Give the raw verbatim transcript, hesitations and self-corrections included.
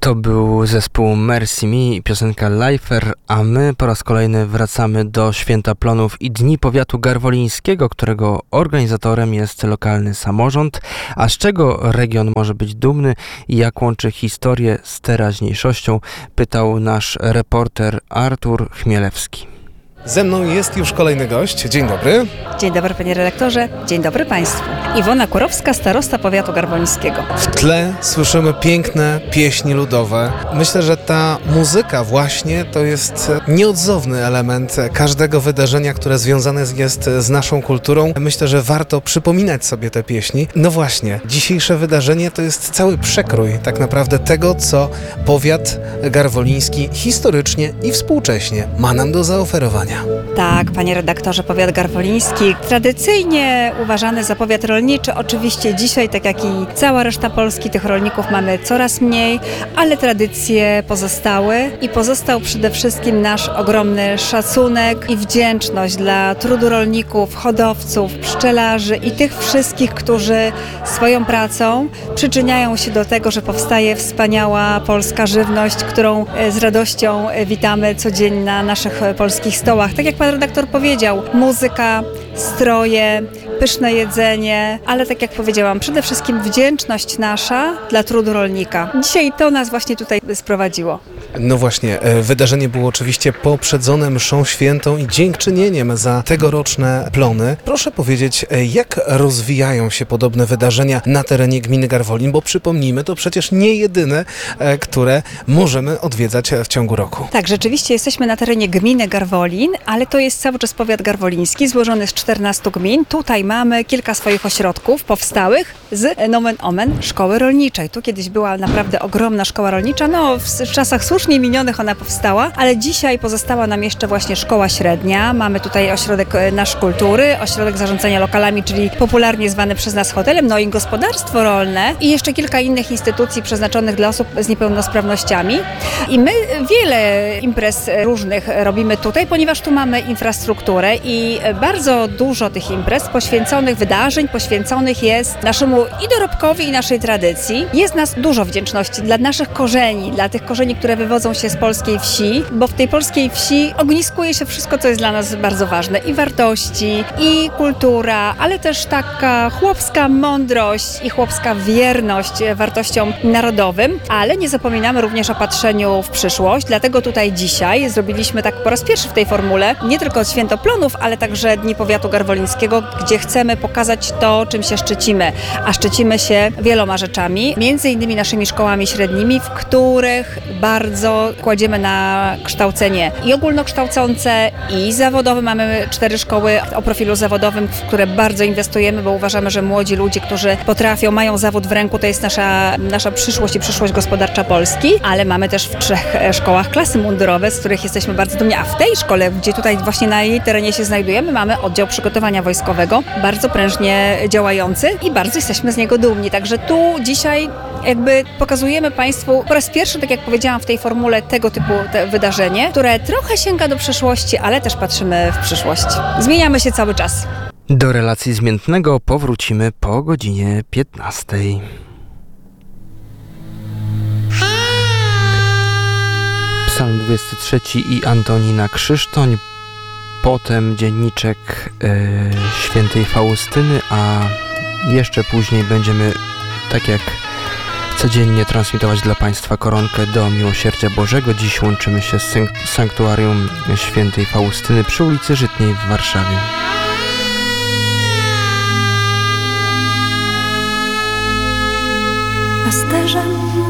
To był zespół Mercy Me i piosenka Lifer, a my po raz kolejny wracamy do Święta Plonów i Dni Powiatu Garwolińskiego, którego organizatorem jest lokalny samorząd. A z czego region może być dumny i jak łączy historię z teraźniejszością, pytał nasz reporter Artur Chmielewski. Ze mną jest już kolejny gość. Dzień dobry. Dzień dobry, panie redaktorze. Dzień dobry państwu. Iwona Kurowska, starosta powiatu garwolińskiego. W tle słyszymy piękne pieśni ludowe. Myślę, że ta muzyka właśnie to jest nieodzowny element każdego wydarzenia, które związane jest z naszą kulturą. Myślę, że warto przypominać sobie te pieśni. No właśnie, dzisiejsze wydarzenie to jest cały przekrój tak naprawdę tego, co powiat garwoliński historycznie i współcześnie ma nam do zaoferowania. Tak, panie redaktorze, powiat garwoliński tradycyjnie uważany za powiat rolniczy. Oczywiście dzisiaj, tak jak i cała reszta Polski, tych rolników mamy coraz mniej, ale tradycje pozostały i pozostał przede wszystkim nasz ogromny szacunek i wdzięczność dla trudu rolników, hodowców, pszczelarzy i tych wszystkich, którzy swoją pracą przyczyniają się do tego, że powstaje wspaniała polska żywność, którą z radością witamy codziennie na naszych polskich stołach. Tak jak pan redaktor powiedział, muzyka, stroje, pyszne jedzenie, ale tak jak powiedziałam, przede wszystkim wdzięczność nasza dla trudu rolnika. Dzisiaj to nas właśnie tutaj sprowadziło. No właśnie, wydarzenie było oczywiście poprzedzone mszą świętą i dziękczynieniem za tegoroczne plony. Proszę powiedzieć, jak rozwijają się podobne wydarzenia na terenie gminy Garwolin, bo przypomnijmy, to przecież nie jedyne, które możemy odwiedzać w ciągu roku. Tak, rzeczywiście jesteśmy na terenie gminy Garwolin, ale to jest cały czas powiat garwoliński, złożony z czternastu gmin. Tutaj mamy kilka swoich ośrodków powstałych z nomen omen szkoły rolniczej. Tu kiedyś była naprawdę ogromna szkoła rolnicza, no w czasach słusznie minionych ona powstała, ale dzisiaj pozostała nam jeszcze właśnie szkoła średnia. Mamy tutaj ośrodek Nasz Kultury, ośrodek zarządzania lokalami, czyli popularnie zwany przez nas hotelem, no i gospodarstwo rolne i jeszcze kilka innych instytucji przeznaczonych dla osób z niepełnosprawnościami. I my wiele imprez różnych robimy tutaj, ponieważ tu mamy infrastrukturę i bardzo dużo tych imprez poświęconych, wydarzeń poświęconych jest naszemu i dorobkowi, i naszej tradycji. Jest nas dużo wdzięczności dla naszych korzeni, dla tych korzeni, które wywodzą się z polskiej wsi, bo w tej polskiej wsi ogniskuje się wszystko, co jest dla nas bardzo ważne. I wartości, i kultura, ale też taka chłopska mądrość i chłopska wierność wartościom narodowym, ale nie zapominamy również o patrzeniu w przyszłość, dlatego tutaj dzisiaj zrobiliśmy tak po raz pierwszy w tej formule, nie tylko Święto Plonów, ale także Dni Powiatu Garwolińskiego, gdzie chcemy pokazać to, czym się szczycimy. A szczycimy się wieloma rzeczami, między innymi naszymi szkołami średnimi, w których bardzo kładziemy na kształcenie i ogólnokształcące, i zawodowe. Mamy cztery szkoły o profilu zawodowym, w które bardzo inwestujemy, bo uważamy, że młodzi ludzie, którzy potrafią, mają zawód w ręku, to jest nasza, nasza przyszłość i przyszłość gospodarcza Polski, ale mamy też w trzech szkołach klasy mundurowe, z których jesteśmy bardzo dumni, a w tej szkole, gdzie tutaj właśnie na jej terenie się znajdujemy, mamy oddział przygotowania wojskowego, bardzo prężnie działający i bardzo jesteśmy z niego dumni. Także tu dzisiaj jakby pokazujemy Państwu po raz pierwszy, tak jak powiedziałam, w tej formule tego typu te wydarzenie, które trochę sięga do przeszłości, ale też patrzymy w przyszłość. Zmieniamy się cały czas. Do relacji z Miętnego powrócimy po godzinie piętnastej. Psalm dwudziesty trzeci i Antonina Krzysztoń, potem dzienniczek yy, świętej Faustyny, a jeszcze później będziemy, tak jak codziennie, transmitować dla Państwa koronkę do Miłosierdzia Bożego. Dziś łączymy się z sanktuarium świętej Faustyny przy ulicy Żytniej w Warszawie. Pasterzem